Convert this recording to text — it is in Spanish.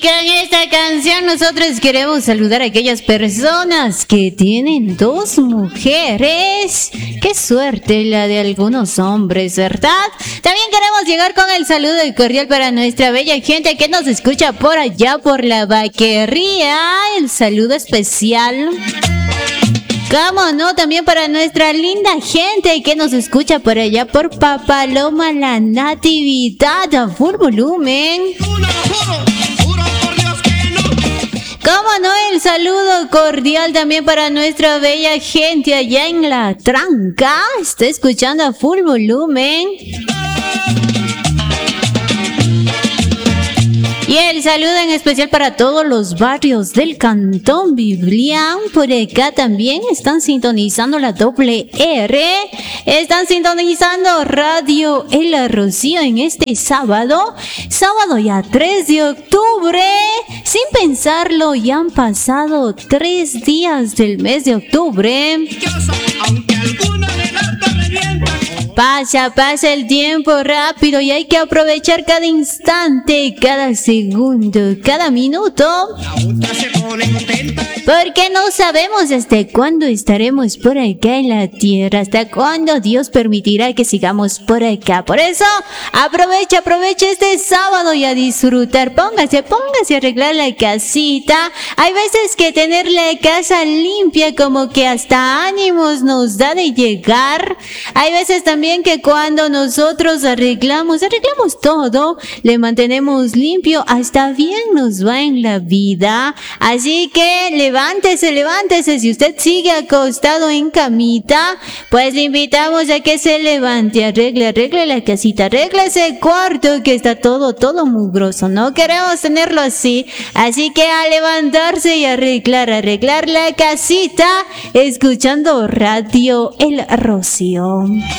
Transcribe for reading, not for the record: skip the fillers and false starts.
con esta canción nosotros queremos saludar a aquellas personas que tienen dos mujeres. Qué suerte la de algunos hombres, ¿verdad? También queremos llegar con el saludo cordial para nuestra bella gente que nos escucha por allá por la vaquería. El saludo especial. ¿Cómo no? También para nuestra linda gente que nos escucha por allá por Papaloma La Natividad a full volumen. ¿Cómo no? El saludo cordial también para nuestra bella gente allá en La Tranca. Está escuchando a full volumen. Y el saludo en especial para todos los barrios del Cantón Biblián. Por acá también están sintonizando la doble R. Están sintonizando Radio El Rocío en este sábado. Sábado ya 3 de octubre. Sin pensarlo, ya han pasado 3 días del mes de octubre. Pasa el tiempo rápido y hay que aprovechar cada instante, cada segundo, cada minuto. Porque no sabemos hasta cuándo estaremos por acá en la tierra, hasta cuándo Dios permitirá que sigamos por acá. Por eso, aprovecha este sábado y a disfrutar. Póngase a arreglar la casita. Hay veces que tener la casa limpia como que hasta ánimos nos da de llegar. Hay veces también que cuando nosotros arreglamos todo, le mantenemos limpio, hasta bien nos va en la vida. Así que levántese. Si usted sigue acostado en camita, pues le invitamos a que se levante, arregle la casita, arregle ese cuarto que está todo mugroso. No queremos tenerlo así. Así que a levantarse y arreglar la casita, escuchando Radio El Rocío.